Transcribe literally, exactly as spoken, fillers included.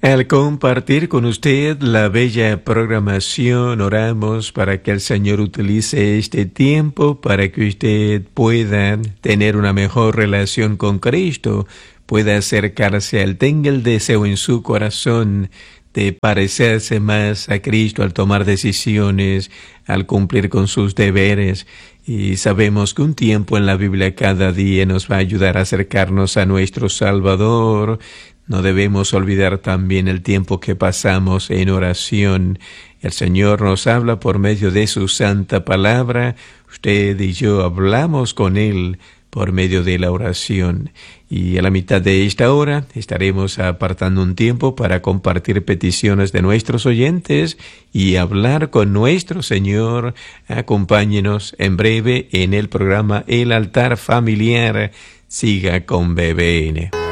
Al compartir con usted la bella programación, oramos para que el Señor utilice este tiempo para que usted pueda tener una mejor relación con Cristo, pueda acercarse a Él, tenga el deseo en su corazón de parecerse más a Cristo al tomar decisiones, al cumplir con sus deberes. Y sabemos que un tiempo en la Biblia cada día nos va a ayudar a acercarnos a nuestro Salvador. No debemos olvidar también el tiempo que pasamos en oración. El Señor nos habla por medio de su santa palabra. Usted y yo hablamos con Él por medio de la oración. Y a la mitad de esta hora estaremos apartando un tiempo para compartir peticiones de nuestros oyentes y hablar con nuestro Señor. Acompáñenos en breve en el programa El Altar Familiar. Siga con B B N.